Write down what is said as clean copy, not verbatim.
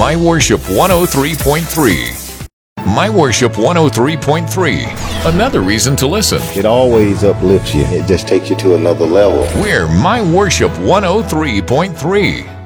My Worship 103.3. My Worship 103.3. Another reason to listen. It always uplifts you. It just takes you to another level. We're My Worship 103.3.